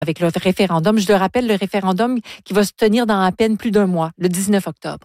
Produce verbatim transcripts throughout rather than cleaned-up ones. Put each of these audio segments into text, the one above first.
avec le référendum. Je le rappelle, le référendum qui va se tenir dans à peine plus d'un mois, le dix-neuf octobre.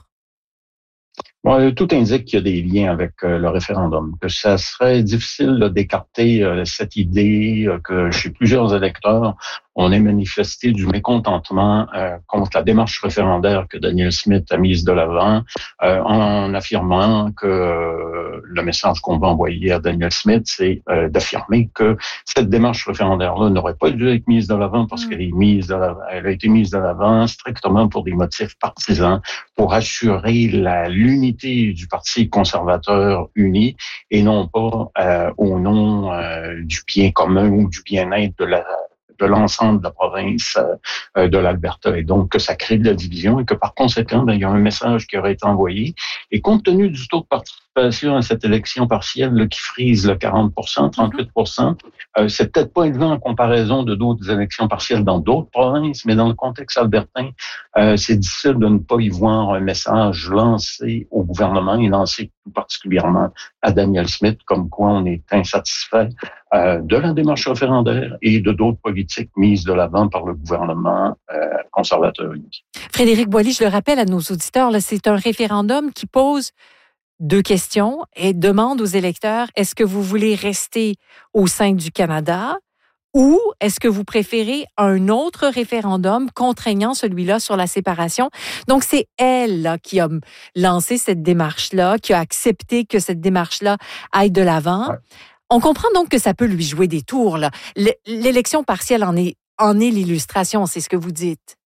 Bon, tout indique qu'il y a des liens avec euh, le référendum, que ça serait difficile là, d'écarter euh, cette idée euh, que chez plusieurs électeurs, on ait manifesté du mécontentement euh, contre la démarche référendaire que Danielle Smith a mise de l'avant, euh, en affirmant que euh, le message qu'on va envoyer à Danielle Smith, c'est euh, d'affirmer que cette démarche référendaire-là n'aurait pas dû être mise de l'avant parce mmh. qu'elle est mise de l'avant, elle a été mise de l'avant strictement pour des motifs partisans, pour assurer la, l'unité du Parti conservateur uni et non pas euh, au nom euh, du bien commun ou du bien-être de la de l'ensemble de la province euh, de l'Alberta. Et donc, que ça crée de la division et que par conséquent, ben, il y a un message qui aurait été envoyé. Et compte tenu du taux de participation à cette élection partielle là, qui frise le quarante pour cent, trente-huit pour cent, euh, c'est peut-être pas élevé en comparaison de d'autres élections partielles dans d'autres provinces, mais dans le contexte albertain, euh, c'est difficile de ne pas y voir un message lancé au gouvernement et lancé tout particulièrement à Danielle Smith, comme quoi on est insatisfait euh, de la démarche référendaire et de d'autres politiques mises de l'avant par le gouvernement euh, conservateur unique. Frédéric Boily, je le rappelle à nos auditeurs, là, c'est un référendum qui pose deux questions et demande aux électeurs, est-ce que vous voulez rester au sein du Canada ou est-ce que vous préférez un autre référendum contraignant celui-là sur la séparation? Donc, c'est elle là, qui a lancé cette démarche-là, qui a accepté que cette démarche-là aille de l'avant. Ouais. On comprend donc que ça peut lui jouer des tours. Là. L'élection partielle en est, en est l'illustration, c'est ce que vous dites.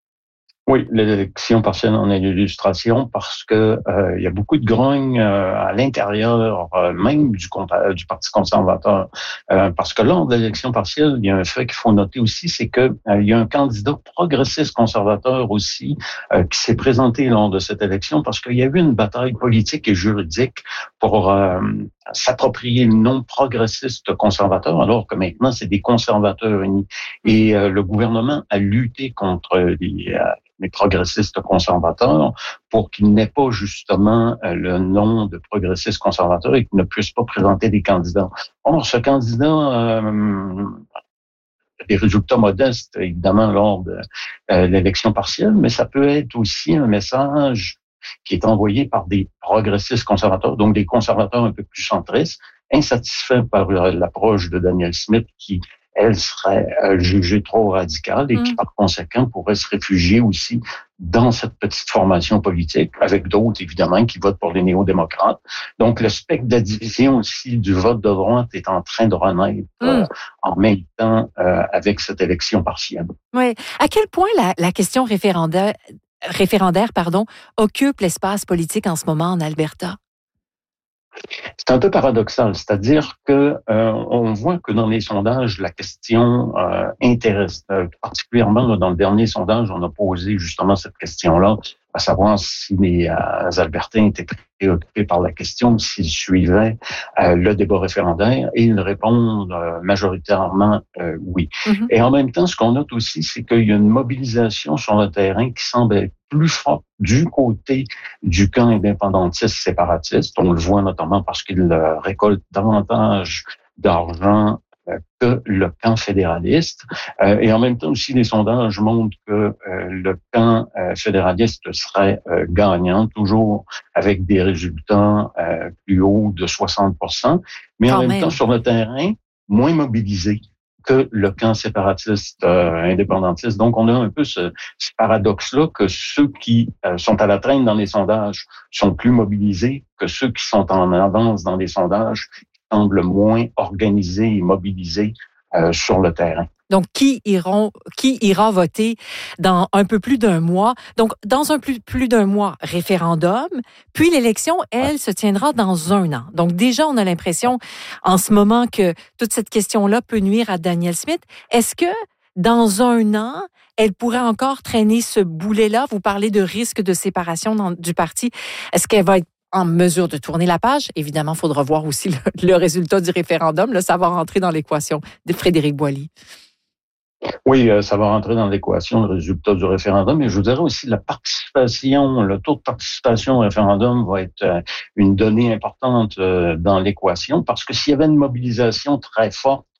Oui, l'élection partielle en est l'illustration parce que euh, il y a beaucoup de grogne euh, à l'intérieur euh, même du, du Parti conservateur. Euh, parce que lors de l'élection partielle, il y a un fait qu'il faut noter aussi, c'est que euh, il y a un candidat progressiste conservateur aussi euh, qui s'est présenté lors de cette élection parce qu'il y a eu une bataille politique et juridique pour euh, s'approprier le nom progressiste conservateur, alors que maintenant c'est des conservateurs unis. Et euh, le gouvernement a lutté contre les euh, les progressistes conservateurs pour qu'ils n'aient pas justement le nom de progressistes conservateurs et qu'ils ne puissent pas présenter des candidats. Or, ce candidat euh, a des résultats modestes, évidemment, lors de euh, l'élection partielle, mais ça peut être aussi un message qui est envoyé par des progressistes conservateurs, donc des conservateurs un peu plus centristes, insatisfaits par l'approche de Danielle Smith qui elle serait euh, jugée trop radicale et mmh. qui, par conséquent, pourrait se réfugier aussi dans cette petite formation politique, avec d'autres, évidemment, qui votent pour les néo-démocrates. Donc, le spectre de la division aussi du vote de droite est en train de renaître mmh. euh, en même temps euh, avec cette élection partielle. Oui. À quel point la, la question référendaire, référendaire pardon, occupe l'espace politique en ce moment en Alberta? C'est un peu paradoxal, c'est-à-dire que euh, on voit que dans les sondages, la question euh, intéresse, euh, particulièrement là, dans le dernier sondage, on a posé justement cette question-là, à savoir si les euh, Albertains étaient préoccupés par la question, s'ils suivaient euh, le débat référendaire, et ils répondent euh, majoritairement euh, oui. Mm-hmm. Et en même temps, ce qu'on note aussi, c'est qu'il y a une mobilisation sur le terrain qui semble être plus forte du côté du camp indépendantiste séparatiste. On le voit notamment parce qu'il euh, récolte davantage d'argent euh, que le camp fédéraliste. Euh, et en même temps aussi, les sondages montrent que euh, le camp euh, fédéraliste serait euh, gagnant, toujours avec des résultats euh, plus hauts de soixante pour cent, mais Quand en même, même temps, sur le terrain, moins mobilisé que le camp séparatiste euh, indépendantiste. Donc, on a un peu ce, ce paradoxe-là que ceux qui euh, sont à la traîne dans les sondages sont plus mobilisés que ceux qui sont en avance dans les sondages semblent moins organisés et mobilisés euh, sur le terrain. Donc, qui iront, qui ira voter dans un peu plus d'un mois? Donc, dans un plus, plus d'un mois, référendum, puis l'élection, elle, se tiendra dans un an. Donc, déjà, on a l'impression, en ce moment, que toute cette question-là peut nuire à Danielle Smith. Est-ce que, dans un an, elle pourrait encore traîner ce boulet-là? Vous parlez de risque de séparation dans, du parti. Est-ce qu'elle va être en mesure de tourner la page? Évidemment, il faudra voir aussi le, le résultat du référendum. Là, ça va rentrer dans l'équation de Frédéric Boily. Oui, ça va rentrer dans l'équation, le résultat du référendum. Et je vous dirais aussi la participation, le taux de participation au référendum va être une donnée importante dans l'équation parce que s'il y avait une mobilisation très forte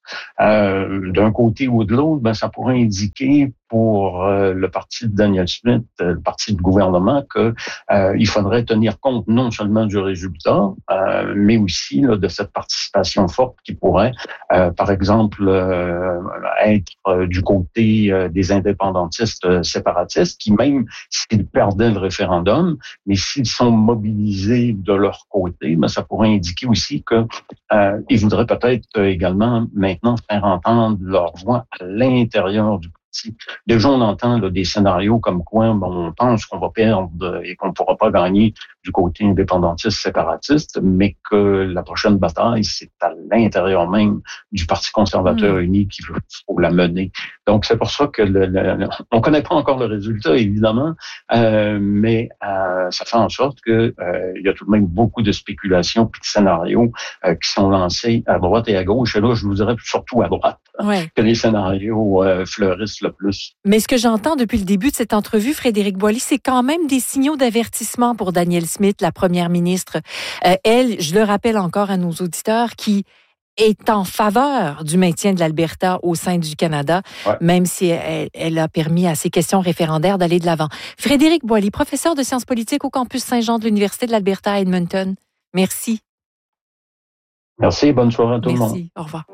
Euh, d'un côté ou de l'autre, ben, ça pourrait indiquer pour euh, le parti de Danielle Smith, euh, le parti du gouvernement, que euh, il faudrait tenir compte non seulement du résultat, euh, mais aussi là, de cette participation forte qui pourrait, euh, par exemple, euh, être euh, du côté euh, des indépendantistes euh, séparatistes, qui même s'ils perdaient le référendum, mais s'ils sont mobilisés de leur côté, ben, ça pourrait indiquer aussi que euh, ils voudraient peut-être euh, également maintenant faire entendre leur voix à l'intérieur du parti. Déjà, on entend là, des scénarios comme quoi bon, on pense qu'on va perdre et qu'on ne pourra pas gagner du côté indépendantiste séparatiste, mais que la prochaine bataille, c'est à l'intérieur même du Parti conservateur mmh. uni qu'il faut la mener. Donc, c'est pour ça que le, le, on ne connaît pas encore le résultat, évidemment, euh, mais euh, ça fait en sorte que euh, il y a tout de même beaucoup de spéculations et de scénarios euh, qui sont lancés à droite et à gauche. Et là, je vous dirais surtout à droite ouais. que les scénarios euh, fleurissent le plus. Mais ce que j'entends depuis le début de cette entrevue, Frédéric Boily, c'est quand même des signaux d'avertissement pour Danielle Smith, la première ministre. Euh, elle, je le rappelle encore à nos auditeurs, qui est en faveur du maintien de l'Alberta au sein du Canada, ouais. même si elle, elle a permis à ces questions référendaires d'aller de l'avant. Frédéric Boily, professeur de sciences politiques au campus Saint-Jean de l'Université de l'Alberta à Edmonton. Merci. Merci, bonne soirée à tout Merci. le monde. Merci, au revoir.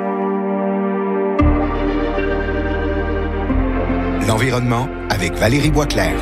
L'environnement avec Valérie Boisclair.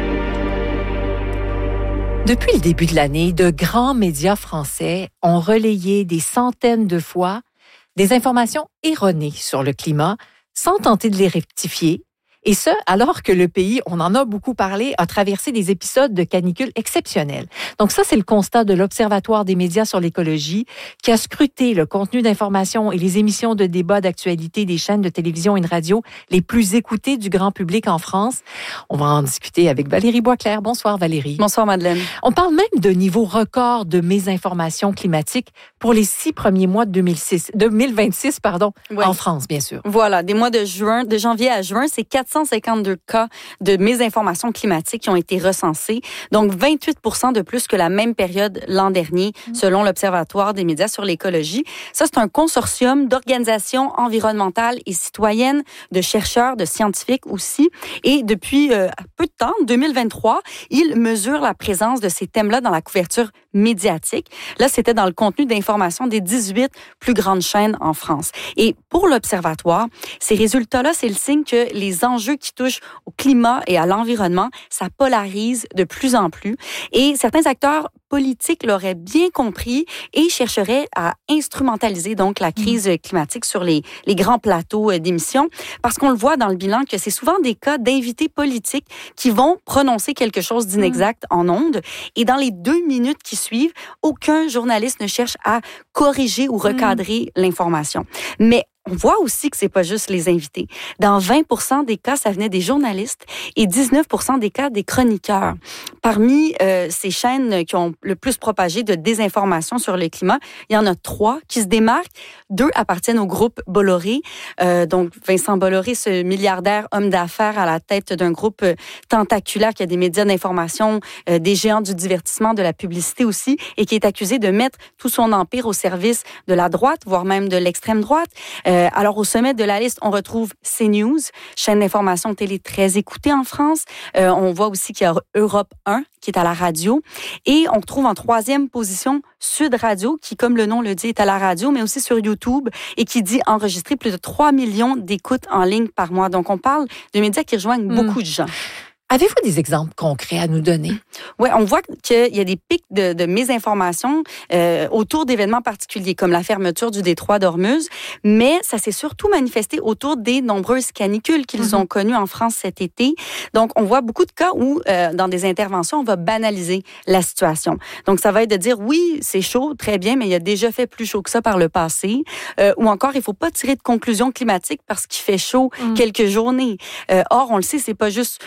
Depuis le début de l'année, de grands médias français ont relayé des centaines de fois des informations erronées sur le climat sans tenter de les rectifier. Et ce, alors que le pays, on en a beaucoup parlé, a traversé des épisodes de canicule exceptionnels. Donc ça, c'est le constat de l'Observatoire des médias sur l'écologie qui a scruté le contenu d'information et les émissions de débat d'actualité des chaînes de télévision et de radio les plus écoutées du grand public en France. On va en discuter avec Valérie Boisclair. Bonsoir Valérie. Bonsoir Madeleine. On parle même de niveau record de mésinformation climatique pour les six premiers mois de deux mille six, deux mille vingt-six pardon, ouais. en France, bien sûr. Voilà, des mois de juin, de janvier à juin, c'est quatre cent cinquante-deux cas de mésinformation climatique qui ont été recensés, donc vingt-huit pour cent de plus que la même période l'an dernier, mmh. selon l'Observatoire des médias sur l'écologie. Ça, c'est un consortium d'organisations environnementales et citoyennes, de chercheurs, de scientifiques aussi. Et depuis euh, peu de temps, deux mille vingt-trois, ils mesurent la présence de ces thèmes-là dans la couverture médiatique. Là, c'était dans le contenu d'information des dix-huit plus grandes chaînes en France. Et pour l'Observatoire, ces résultats-là, c'est le signe que les enjeux qui touchent au climat et à l'environnement, ça polarise de plus en plus. Et certains acteurs politiques l'auraient bien compris et chercheraient à instrumentaliser donc la crise climatique sur les, les grands plateaux d'émissions, parce qu'on le voit dans le bilan que c'est souvent des cas d'invités politiques qui vont prononcer quelque chose d'inexact en ondes. Et dans les deux minutes qui suivent, aucun journaliste ne cherche à corriger ou recadrer mmh. l'information. Mais on voit aussi que c'est pas juste les invités. Dans vingt pour cent des cas, ça venait des journalistes et dix-neuf pour cent des cas des chroniqueurs. Parmi euh, ces chaînes qui ont le plus propagé de désinformation sur le climat, il y en a trois qui se démarquent. Deux appartiennent au groupe Bolloré. Euh, donc, Vincent Bolloré, ce milliardaire homme d'affaires à la tête d'un groupe tentaculaire qui a des médias d'information, euh, des géants du divertissement, de la publicité aussi, et qui est accusé de mettre tout son empire au service de la droite, voire même de l'extrême droite. Euh, Alors, au sommet de la liste, on retrouve CNews, chaîne d'information télé très écoutée en France. Euh, on voit aussi qu'il y a Europe un, qui est à la radio. Et on retrouve en troisième position Sud Radio, qui, comme le nom le dit, est à la radio, mais aussi sur YouTube, et qui dit enregistrer plus de trois millions d'écoutes en ligne par mois. Donc, on parle de médias qui rejoignent mmh. beaucoup de gens. Avez-vous des exemples concrets à nous donner? Oui, on voit qu'il y a des pics de, de mésinformation euh, autour d'événements particuliers, comme la fermeture du détroit d'Ormuz, mais ça s'est surtout manifesté autour des nombreuses canicules qu'ils mm-hmm. ont connues en France cet été. Donc, on voit beaucoup de cas où, euh, dans des interventions, on va banaliser la situation. Donc, ça va être de dire, oui, c'est chaud, très bien, mais il a déjà fait plus chaud que ça par le passé. Euh, ou encore, il ne faut pas tirer de conclusions climatiques parce qu'il fait chaud mm. quelques journées. Euh, or, on le sait, c'est pas juste une journée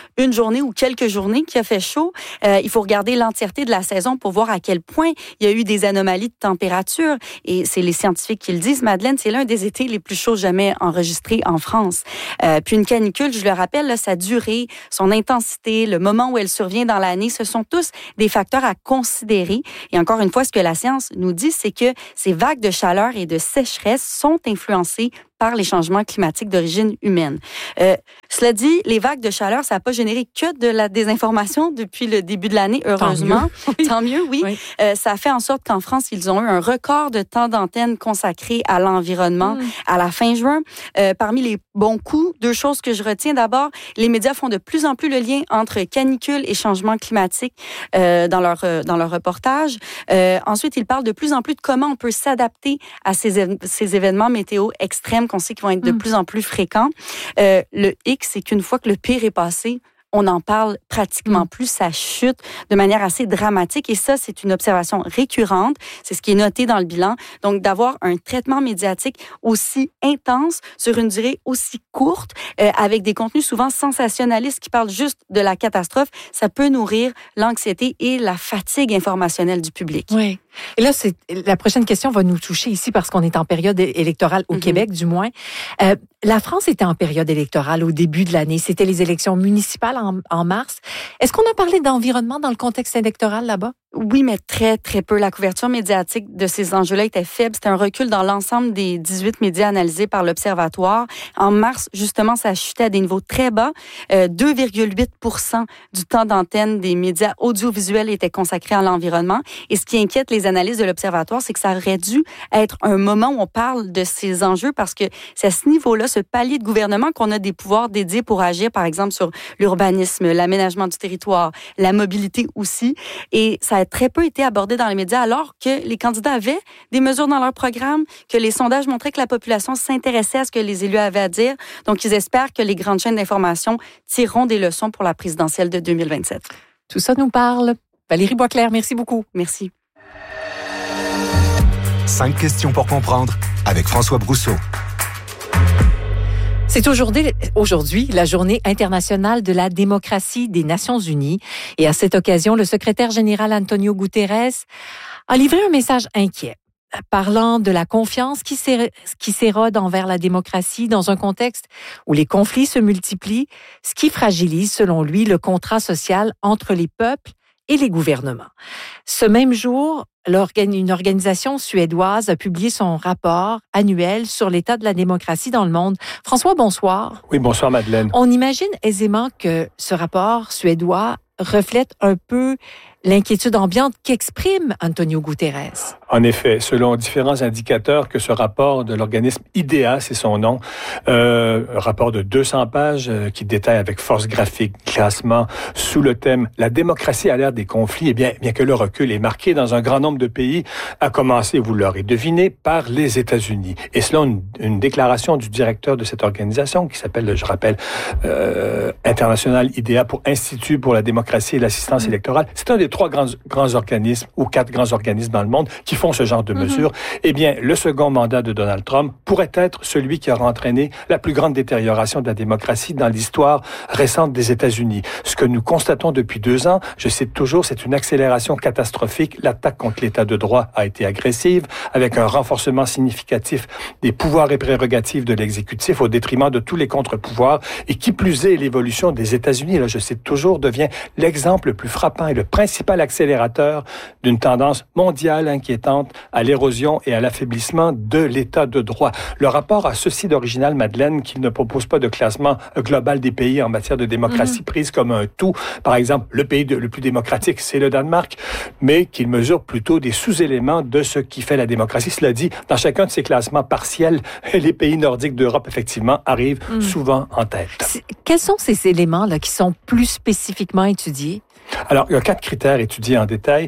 journée ou quelques journées qu'il a fait chaud. Euh, il faut regarder l'entièreté de la saison pour voir à quel point il y a eu des anomalies de température. Et c'est les scientifiques qui le disent. Madeleine, c'est l'un des étés les plus chauds jamais enregistrés en France. Euh, puis une canicule, je le rappelle, là, sa durée, son intensité, le moment où elle survient dans l'année, ce sont tous des facteurs à considérer. Et encore une fois, ce que la science nous dit, c'est que ces vagues de chaleur et de sécheresse sont influencées par les changements climatiques d'origine humaine. Euh, cela dit, les vagues de chaleur, ça n'a pas généré que de la désinformation depuis le début de l'année, heureusement. Tant mieux, Tant mieux oui. oui. Euh, ça a fait en sorte qu'en France, ils ont eu un record de temps d'antenne consacré à l'environnement mmh. à la fin juin. Euh, parmi les bons coups, deux choses que je retiens. D'abord, les médias font de plus en plus le lien entre canicule et changement climatique euh, dans leur euh, dans leur reportage. Euh, ensuite, ils parlent de plus en plus de comment on peut s'adapter à ces, é- ces événements météo extrêmes qu'on sait qu'ils vont être de mmh. plus en plus fréquents. Euh, le hic, c'est qu'une fois que le pire est passé, on n'en parle pratiquement mmh. plus, ça chute de manière assez dramatique. Et ça, c'est une observation récurrente. C'est ce qui est noté dans le bilan. Donc, d'avoir un traitement médiatique aussi intense sur une durée aussi courte, euh, avec des contenus souvent sensationnalistes qui parlent juste de la catastrophe, ça peut nourrir l'anxiété et la fatigue informationnelle du public. Oui. Et là, c'est la prochaine question va nous toucher ici parce qu'on est en période électorale au mm-hmm. Québec, du moins. Euh, la France était en période électorale au début de l'année. C'était les élections municipales en, en mars. Est-ce qu'on a parlé d'environnement dans le contexte électoral là-bas? Oui, mais très, très peu. La couverture médiatique de ces enjeux-là était faible. C'était un recul dans l'ensemble des dix-huit médias analysés par l'Observatoire. En mars, justement, ça a chuté à des niveaux très bas. Euh, deux virgule huit pour cent du temps d'antenne des médias audiovisuels était consacré à l'environnement. Et ce qui inquiète les analystes de l'Observatoire, c'est que ça aurait dû être un moment où on parle de ces enjeux parce que c'est à ce niveau-là, ce palier de gouvernement qu'on a des pouvoirs dédiés pour agir, par exemple, sur l'urbanisme, l'aménagement du territoire, la mobilité aussi. Et ça a très peu été abordé dans les médias alors que les candidats avaient des mesures dans leur programme, que les sondages montraient que la population s'intéressait à ce que les élus avaient à dire. Donc, ils espèrent que les grandes chaînes d'information tireront des leçons pour la présidentielle de deux mille vingt-sept. Tout ça nous parle. Valérie Boisclair, merci beaucoup. Merci. Cinq questions pour comprendre avec François Brousseau. C'est aujourd'hui, aujourd'hui la journée internationale de la démocratie des Nations unies. Et à cette occasion, le secrétaire général Antonio Guterres a livré un message inquiet, parlant de la confiance qui, s'é, qui s'érode envers la démocratie dans un contexte où les conflits se multiplient, ce qui fragilise, selon lui, le contrat social entre les peuples et les gouvernements. Ce même jour, une organisation suédoise a publié son rapport annuel sur l'état de la démocratie dans le monde. François, bonsoir. Oui, bonsoir Madeleine. On imagine aisément que ce rapport suédois reflète un peu l'inquiétude ambiante qu'exprime Antonio Guterres. En effet, selon différents indicateurs que ce rapport de l'organisme I D E A, c'est son nom, euh, un rapport de deux cents pages euh, qui détaille avec force graphique, classement, sous le thème « La démocratie à l'ère des conflits », eh bien, bien que le recul est marqué dans un grand nombre de pays, à commencer, vous l'aurez deviné, par les États-Unis. Et selon une, une déclaration du directeur de cette organisation, qui s'appelle, je rappelle, euh, International I D E A pour Institut pour la démocratie et l'assistance mmh. électorale, c'est un des trois grands, grands organismes ou quatre grands organismes dans le monde qui font ce genre de mesures. Mm-hmm. Eh bien, le second mandat de Donald Trump pourrait être celui qui aura entraîné la plus grande détérioration de la démocratie dans l'histoire récente des États-Unis. Ce que nous constatons depuis deux ans, je cite toujours, c'est une accélération catastrophique. L'attaque contre l'État de droit a été agressive, avec un renforcement significatif des pouvoirs et prérogatives de l'exécutif au détriment de tous les contre-pouvoirs. Et qui plus est, l'évolution des États-Unis, là, je cite toujours, devient l'exemple le plus frappant et le principal accélérateur d'une tendance mondiale inquiétante à l'érosion et à l'affaiblissement de l'État de droit. Le rapport a ceci d'original, Madeleine, qu'il ne propose pas de classement global des pays en matière de démocratie mmh. prise comme un tout. Par exemple, le pays de, le plus démocratique, c'est le Danemark, mais qu'il mesure plutôt des sous-éléments de ce qui fait la démocratie. Cela dit, dans chacun de ces classements partiels, les pays nordiques d'Europe, effectivement, arrivent mmh. souvent en tête. C'est, quels sont ces éléments là qui sont plus spécifiquement étudiés? Alors, il y a quatre critères étudiés en détail.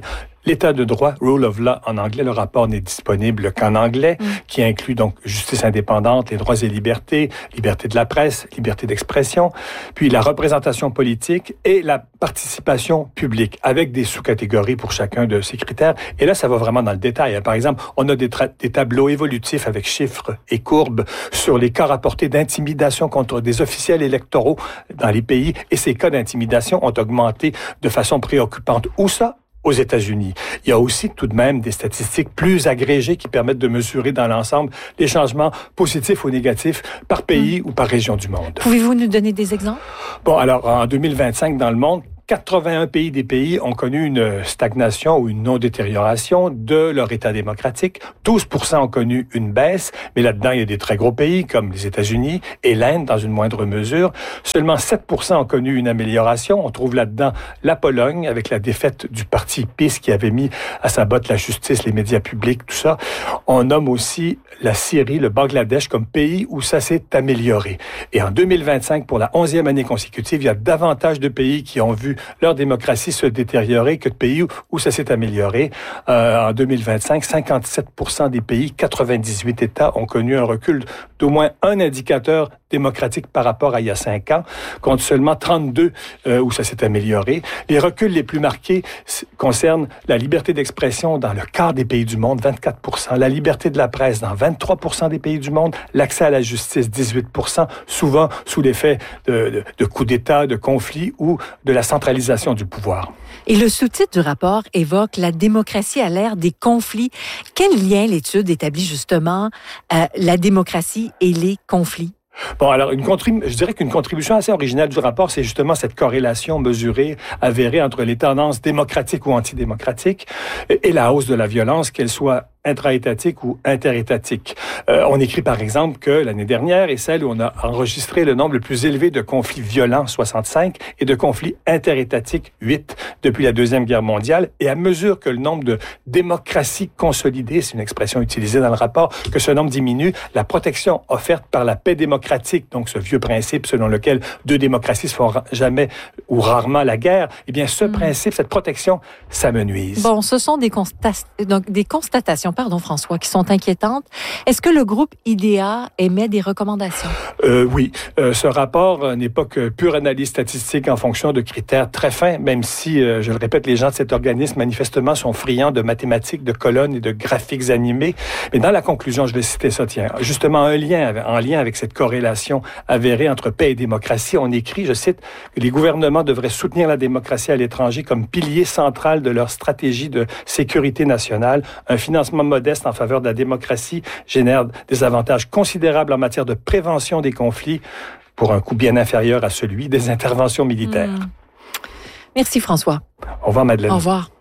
l'état de droit, rule of law en anglais. Le rapport n'est disponible qu'en anglais, mm. qui inclut donc justice indépendante, les droits et libertés, liberté de la presse, liberté d'expression, puis la représentation politique et la participation publique, avec des sous-catégories pour chacun de ces critères. Et là, ça va vraiment dans le détail. Par exemple, on a des, tra- des tableaux évolutifs avec chiffres et courbes sur les cas rapportés d'intimidation contre des officiels électoraux dans les pays, et ces cas d'intimidation ont augmenté de façon préoccupante. Où ça? Aux États-Unis. Il y a aussi tout de même des statistiques plus agrégées qui permettent de mesurer dans l'ensemble les changements positifs ou négatifs par pays mmh. ou par région du monde. Pouvez-vous nous donner des exemples? Bon, alors, en deux mille vingt-cinq, dans le monde, quatre-vingt-un pays des pays ont connu une stagnation ou une non-détérioration de leur état démocratique. douze pour cent ont connu une baisse, mais là-dedans, il y a des très gros pays comme les États-Unis et l'Inde dans une moindre mesure. Seulement sept pour cent ont connu une amélioration. On trouve là-dedans la Pologne avec la défaite du parti P I S qui avait mis à sa botte la justice, les médias publics, tout ça. On nomme aussi la Syrie, le Bangladesh comme pays où ça s'est amélioré. Et en deux mille vingt-cinq, pour la onzième année consécutive, il y a davantage de pays qui ont vu leur démocratie se détériorer que de pays où, où ça s'est amélioré. Euh, en deux mille vingt-cinq, cinquante-sept pour cent des pays, quatre-vingt-dix-huit États ont connu un recul d'au moins un indicateur démocratique par rapport à il y a cinq ans, contre seulement trente-deux euh, où ça s'est amélioré. Les reculs les plus marqués concernent la liberté d'expression dans le quart des pays du monde, vingt-quatre pour cent, la liberté de la presse dans vingt-trois pour cent des pays du monde, l'accès à la justice, dix-huit pour cent, souvent sous l'effet de, de, de coups d'État, de conflits ou de la centralisation du pouvoir. Et le sous-titre du rapport évoque la démocratie à l'ère des conflits. Quel lien l'étude établit justement euh, la démocratie et les conflits? Bon, alors, une contrib- je dirais qu'une contribution assez originale du rapport, c'est justement cette corrélation mesurée, avérée entre les tendances démocratiques ou antidémocratiques et la hausse de la violence, qu'elle soit intra-étatique ou interétatique. Euh, on écrit par exemple que l'année dernière est celle où on a enregistré le nombre le plus élevé de conflits violents, soixante-cinq, et de conflits interétatiques, huit, depuis la Deuxième Guerre mondiale. Et à mesure que le nombre de démocraties consolidées, c'est une expression utilisée dans le rapport, que ce nombre diminue, la protection offerte par la paix démocratique, donc ce vieux principe selon lequel deux démocraties se font jamais ou rarement la guerre, eh bien ce mmh. principe, cette protection, ça menuise. Bon, ce sont des, constat- donc, des constatations pardon François, qui sont inquiétantes. Est-ce que le groupe I D E A émet des recommandations? Euh, oui. Euh, ce rapport euh, n'est pas que pure analyse statistique en fonction de critères très fins, même si, euh, je le répète, les gens de cet organisme manifestement sont friands de mathématiques, de colonnes et de graphiques animés. Mais dans la conclusion, je vais citer ça, tiens, justement un lien, en lien avec cette corrélation avérée entre paix et démocratie, on écrit, je cite, que les gouvernements devraient soutenir la démocratie à l'étranger comme pilier central de leur stratégie de sécurité nationale, un financement modeste en faveur de la démocratie génère des avantages considérables en matière de prévention des conflits pour un coût bien inférieur à celui des interventions militaires. Mmh. Merci François. Au revoir Madeleine. Au revoir.